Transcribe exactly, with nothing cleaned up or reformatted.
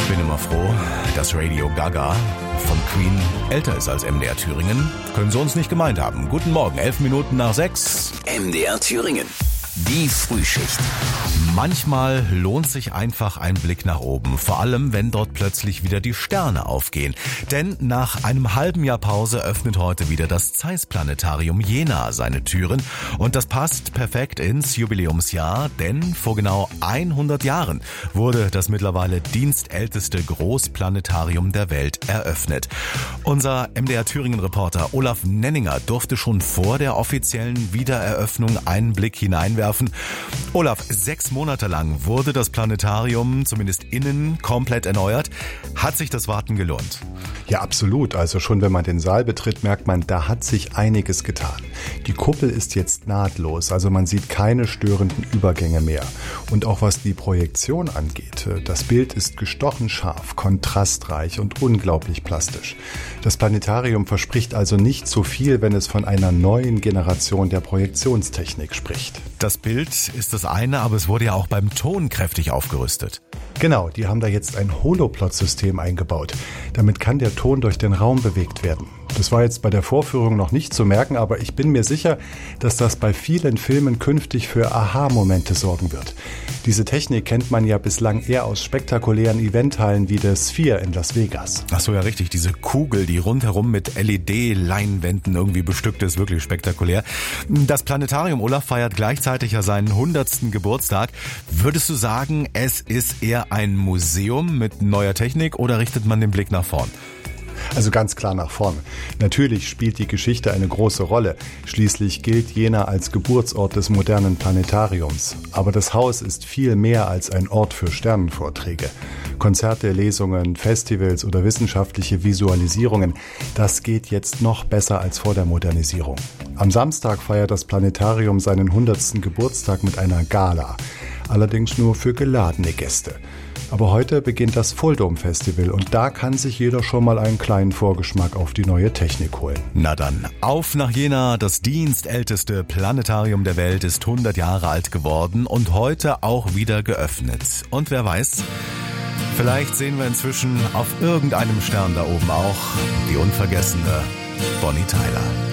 bin immer froh, dass Radio Gaga von Queen älter ist als M D R Thüringen. Können Sie uns nicht gemeint haben. Guten Morgen, elf Minuten nach sechs. M D R Thüringen. Die Frühschicht. Manchmal lohnt sich einfach ein Blick nach oben, vor allem wenn dort plötzlich wieder die Sterne aufgehen. Denn nach einem halben Jahr Pause öffnet heute wieder das Zeiss Planetarium Jena seine Türen. Und das passt perfekt ins Jubiläumsjahr, denn vor genau hundert Jahren wurde das mittlerweile dienstälteste Großplanetarium der Welt eröffnet. Unser M D R Thüringen-Reporter Olaf Nenninger durfte schon vor der offiziellen Wiedereröffnung einen Blick hineinwerfen. Olaf, sechs Monate lang wurde das Planetarium zumindest innen komplett erneuert. Hat sich das Warten gelohnt? Ja, absolut. Also schon wenn man den Saal betritt, merkt man, da hat sich einiges getan. Die Kuppel ist jetzt nahtlos, also man sieht keine störenden Übergänge mehr. Und auch was die Projektion angeht, das Bild ist gestochen scharf, kontrastreich und unglaublich plastisch. Das Planetarium verspricht also nicht so viel, wenn es von einer neuen Generation der Projektionstechnik spricht. Das Bild ist das eine, aber es wurde ja auch beim Ton kräftig aufgerüstet. Genau, die haben da jetzt ein Holoplot-System eingebaut. Damit kann der Ton durch den Raum bewegt werden. Das war jetzt bei der Vorführung noch nicht zu merken, aber ich bin mir sicher, dass das bei vielen Filmen künftig für Aha-Momente sorgen wird. Diese Technik kennt man ja bislang eher aus spektakulären Eventhallen wie der Sphere in Las Vegas. Ach so, ja richtig, diese Kugel, die rundherum mit L E D-Leinwänden irgendwie bestückt ist, wirklich spektakulär. Das Planetarium, Olaf, feiert gleichzeitig ja seinen hundertsten Geburtstag. Würdest du sagen, es ist eher ein Museum mit neuer Technik oder richtet man den Blick nach vorn? Also ganz klar nach vorn. Natürlich spielt die Geschichte eine große Rolle. Schließlich gilt Jena als Geburtsort des modernen Planetariums. Aber das Haus ist viel mehr als ein Ort für Sternenvorträge. Konzerte, Lesungen, Festivals oder wissenschaftliche Visualisierungen, das geht jetzt noch besser als vor der Modernisierung. Am Samstag feiert das Planetarium seinen hundertsten Geburtstag mit einer Gala. Allerdings nur für geladene Gäste. Aber heute beginnt das Fulldom-Festival und da kann sich jeder schon mal einen kleinen Vorgeschmack auf die neue Technik holen. Na dann, auf nach Jena. Das dienstälteste Planetarium der Welt ist hundert Jahre alt geworden und heute auch wieder geöffnet. Und wer weiß, vielleicht sehen wir inzwischen auf irgendeinem Stern da oben auch die unvergessene Bonnie Tyler.